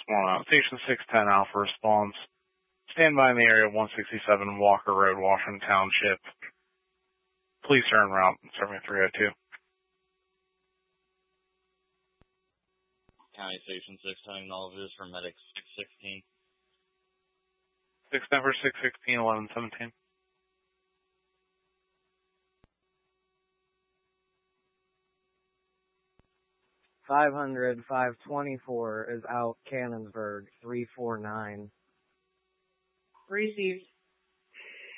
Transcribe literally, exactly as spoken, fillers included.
one out. Station six ten Alpha response. Stand by in the area of one sixty-seven Walker Road, Washington Township. Police are en route. Serving three oh two. County Station six ten acknowledges for medic six sixteen. Six number six sixteen eleven seventeen. five hundred, five twenty-four is out, Cannonsburg, three four nine. Received.